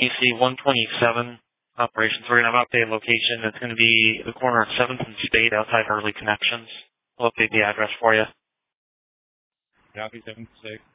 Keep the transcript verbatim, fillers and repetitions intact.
E C one twenty-seven operations. We're going to have update location. It's going to be the corner of seventh and State outside Early Connections. We'll update the address for you. Copy, seven six.